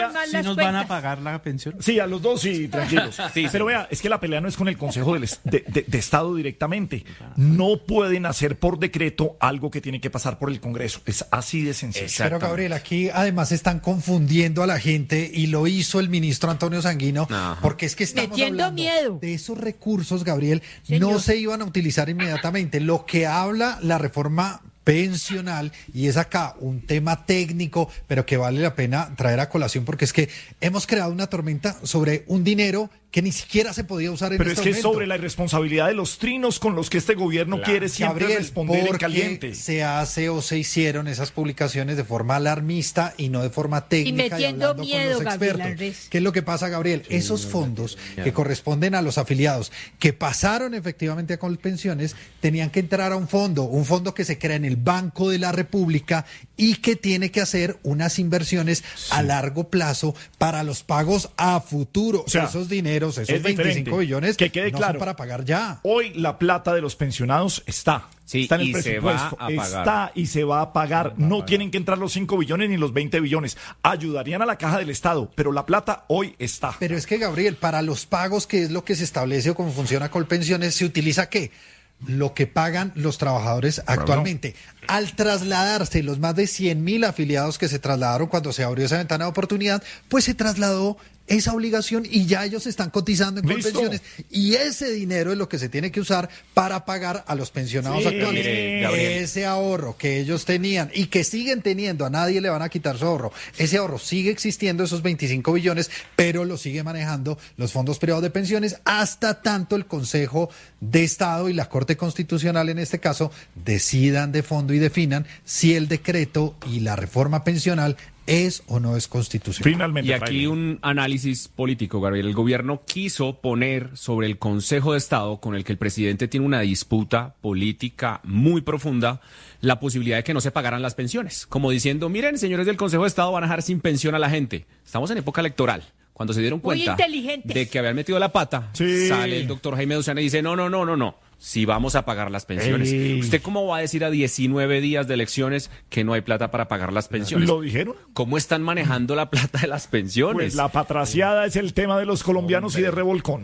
vea, mal ¿Sí las nos cuentas. van a pagar la pensión? sí, a los dos sí, tranquilos. Sí, Pero vea, es que la pelea no es con el Consejo de Estado directamente. No pueden hacer por decreto algo que tiene que pasar por el Congreso. Es así de sencillo. Pero Gabriel, aquí además están confundiendo a la gente y lo hizo el ministro Antonio Sanguino, porque es que estamos Metiendo hablando miedo. de esos recursos, Gabriel, Señor. no se iban a utilizar inmediatamente. Lo que habla la reforma pensional, y es acá un tema técnico, pero que vale la pena traer a colación, porque es que hemos creado una tormenta sobre un dinero que ni siquiera se podía usar en Pero este es que es momento. sobre la irresponsabilidad de los trinos con los que este gobierno quiere siempre Gabriel, responder en porque caliente. se hace o se hicieron esas publicaciones de forma alarmista y no de forma técnica metiendo hablando miedo, con los Gabriel expertos. Andrés. ¿Qué es lo que pasa, Gabriel? Esos fondos que corresponden a los afiliados que pasaron efectivamente a Colpensiones tenían que entrar a un fondo que se crea en el Banco de la República y que tiene que hacer unas inversiones a largo plazo para los pagos a futuro. O sea, esos dineros, esos es 25 diferente. billones, Que quede no claro. son para pagar ya. Hoy la plata de los pensionados está. Sí, Está en el y se presupuesto. va a pagar. Está y se va a pagar. No tienen que entrar los 5 billones ni los 20 billones. Ayudarían a la caja del Estado, pero la plata hoy está. Pero es que, Gabriel, para los pagos, que es lo que se establece o cómo funciona Colpensiones, ¿se utiliza qué? Lo que pagan los trabajadores actualmente. Al trasladarse los más de 100.000 afiliados que se trasladaron cuando se abrió esa ventana de oportunidad, pues se trasladó esa obligación y ya ellos están cotizando en Listo. Colpensiones. Y ese dinero es lo que se tiene que usar para pagar a los pensionados Sí, actuales. mire, Gabriel. Ese ahorro que ellos tenían y que siguen teniendo, a nadie le van a quitar su ahorro. Ese ahorro sigue existiendo, esos 25 billones, pero lo sigue manejando los fondos privados de pensiones hasta tanto el Consejo de Estado y la Corte Constitucional, en este caso, decidan de fondo y definan si el decreto y la reforma pensional es o no es constitucional. Finalmente. Y aquí Fraile. un análisis político, Gabriel. El gobierno quiso poner sobre el Consejo de Estado, con el que el presidente tiene una disputa política muy profunda, la posibilidad de que no se pagaran las pensiones. Como diciendo, miren, señores del Consejo de Estado, van a dejar sin pensión a la gente. Estamos en época electoral. Cuando se dieron Muy cuenta inteligentes. de que habían metido la pata, Sí. sale el doctor Jaime Duzana y dice, no. Si vamos a pagar las pensiones. Ey. ¿Usted cómo va a decir a 19 días de elecciones que no hay plata para pagar las pensiones? ¿Lo dijeron? ¿Cómo están manejando la plata de las pensiones? Pues la patraciada es el tema de los colombianos y de revolcón.